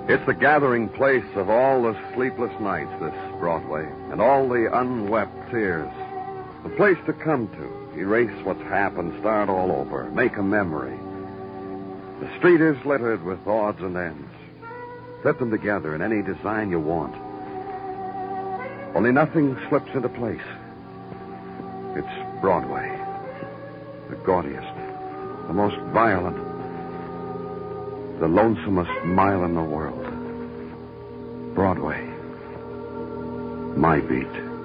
It's the gathering place of all the sleepless nights, this Broadway, and all the unwept tears. The place to come to, erase what's happened, start all over, make a memory. The street is littered with odds and ends. Fit them together in any design you want. Only nothing slips into place. It's Broadway. The gaudiest, the most violent, the lonesomest mile in the world. Broadway. My beat.